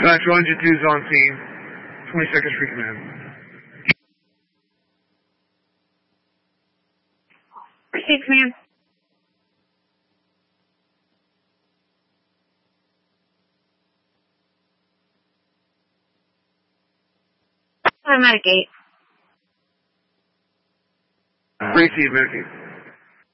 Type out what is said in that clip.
Central Engine 2's on scene. 20 seconds for command. Proceed, command. Automatic 8. Receive, Mickey.